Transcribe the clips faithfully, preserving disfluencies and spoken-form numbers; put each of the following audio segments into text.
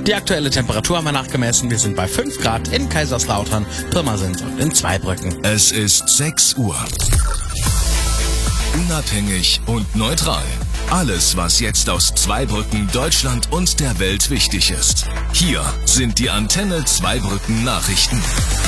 Die aktuelle Temperatur haben wir nachgemessen. Wir sind bei fünf Grad in Kaiserslautern, Pirmasens und in Zweibrücken. Es ist sechs Uhr. Unabhängig und neutral. Alles, was jetzt aus Zweibrücken, Deutschland und der Welt wichtig ist. Hier sind die Antenne Zweibrücken Nachrichten.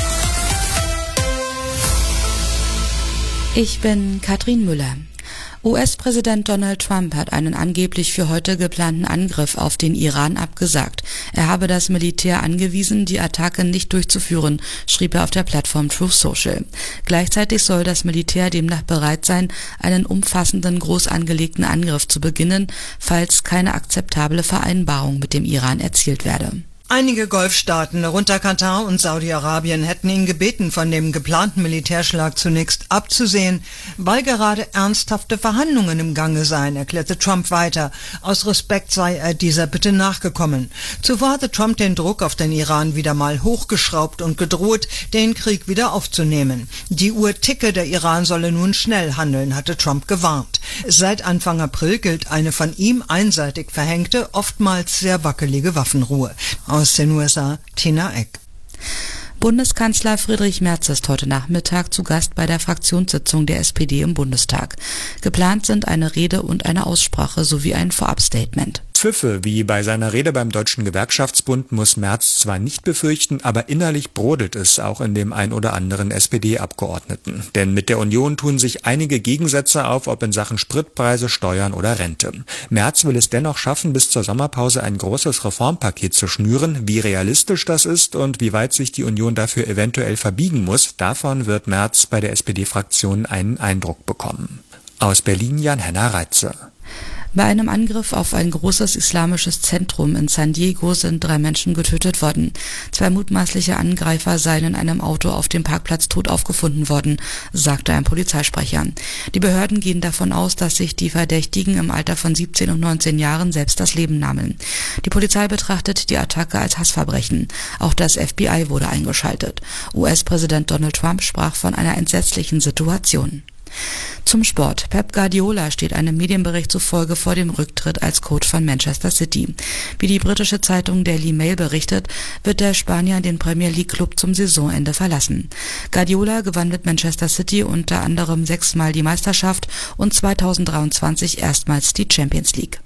Ich bin Katrin Müller. U S-Präsident Donald Trump hat einen angeblich für heute geplanten Angriff auf den Iran abgesagt. Er habe das Militär angewiesen, die Attacke nicht durchzuführen, schrieb er auf der Plattform Truth Social. Gleichzeitig soll das Militär demnach bereit sein, einen umfassenden, groß angelegten Angriff zu beginnen, falls keine akzeptable Vereinbarung mit dem Iran erzielt werde. Einige Golfstaaten, darunter Katar und Saudi-Arabien, hätten ihn gebeten, von dem geplanten Militärschlag zunächst abzusehen, weil gerade ernsthafte Verhandlungen im Gange seien, erklärte Trump weiter. Aus Respekt sei er dieser Bitte nachgekommen. Zuvor hatte Trump den Druck auf den Iran wieder mal hochgeschraubt und gedroht, den Krieg wieder aufzunehmen. Die Uhr ticke, der Iran solle nun schnell handeln, hatte Trump gewarnt. Seit Anfang April gilt eine von ihm einseitig verhängte, oftmals sehr wackelige Waffenruhe. Aus den U S A, Tina Eck. Bundeskanzler Friedrich Merz ist heute Nachmittag zu Gast bei der Fraktionssitzung der S P D im Bundestag. Geplant sind eine Rede und eine Aussprache sowie ein Vorabstatement. Pfiffe, wie bei seiner Rede beim Deutschen Gewerkschaftsbund, muss Merz zwar nicht befürchten, aber innerlich brodelt es auch in dem ein oder anderen S P D-Abgeordneten. Denn mit der Union tun sich einige Gegensätze auf, ob in Sachen Spritpreise, Steuern oder Rente. Merz will es dennoch schaffen, bis zur Sommerpause ein großes Reformpaket zu schnüren. Wie realistisch das ist und wie weit sich die Union dafür eventuell verbiegen muss, davon wird Merz bei der S P D-Fraktion einen Eindruck bekommen. Aus Berlin Jan-Henna Reitze. Bei einem Angriff auf ein großes islamisches Zentrum in San Diego sind drei Menschen getötet worden. Zwei mutmaßliche Angreifer seien in einem Auto auf dem Parkplatz tot aufgefunden worden, sagte ein Polizeisprecher. Die Behörden gehen davon aus, dass sich die Verdächtigen im Alter von siebzehn und neunzehn Jahren selbst das Leben nahmen. Die Polizei betrachtet die Attacke als Hassverbrechen. Auch das F B I wurde eingeschaltet. U S-Präsident Donald Trump sprach von einer entsetzlichen Situation. Zum Sport. Pep Guardiola steht einem Medienbericht zufolge vor dem Rücktritt als Coach von Manchester City. Wie die britische Zeitung Daily Mail berichtet, wird der Spanier den Premier League Club zum Saisonende verlassen. Guardiola gewann mit Manchester City unter anderem sechsmal die Meisterschaft und zweitausenddreiundzwanzig erstmals die Champions League.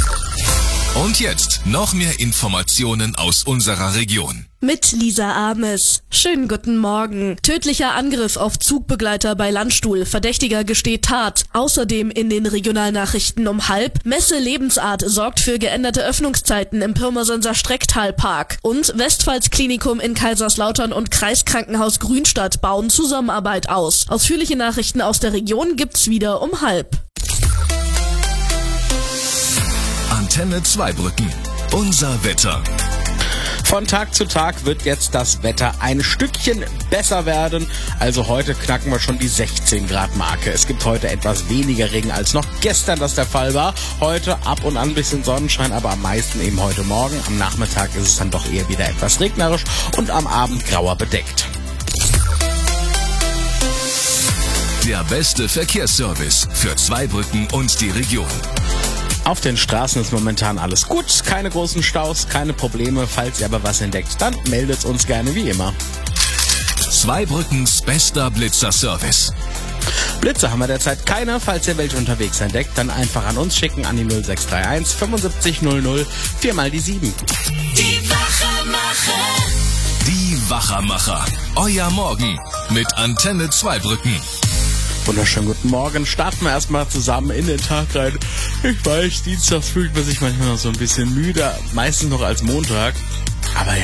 Und jetzt noch mehr Informationen aus unserer Region. Mit Lisa Ames. Schönen guten Morgen. Tödlicher Angriff auf Zugbegleiter bei Landstuhl. Verdächtiger gesteht Tat. Außerdem in den Regionalnachrichten um halb. Messe Lebensart sorgt für geänderte Öffnungszeiten im Pirmasenser Strecktalpark. Und Westpfalz Klinikum in Kaiserslautern und Kreiskrankenhaus Grünstadt bauen Zusammenarbeit aus. Ausführliche Nachrichten aus der Region gibt's wieder um halb. Antenne Zweibrücken. Unser Wetter. Von Tag zu Tag wird jetzt das Wetter ein Stückchen besser werden. Also heute knacken wir schon die sechzehn Grad Marke. Es gibt heute etwas weniger Regen als noch gestern das der Fall war. Heute ab und an ein bisschen Sonnenschein, aber am meisten eben heute Morgen. Am Nachmittag ist es dann doch eher wieder etwas regnerisch und am Abend grauer bedeckt. Der beste Verkehrsservice für Zweibrücken und die Region. Auf den Straßen ist momentan alles gut, keine großen Staus, keine Probleme. Falls ihr aber was entdeckt, dann meldet uns gerne wie immer. Zweibrückens bester Blitzer-Service. Blitze haben wir derzeit keine. Falls ihr welche unterwegs entdeckt, dann einfach an uns schicken an die null sechs drei eins fünfundsiebzig null null, viermal die sieben. Die Wachermacher. Die Wachermacher. Euer Morgen mit Antenne Zweibrücken. Wunderschönen guten Morgen. Starten wir erstmal zusammen in den Tag rein. Ich weiß, dienstags fühlt man sich manchmal noch so ein bisschen müde, meistens noch als Montag.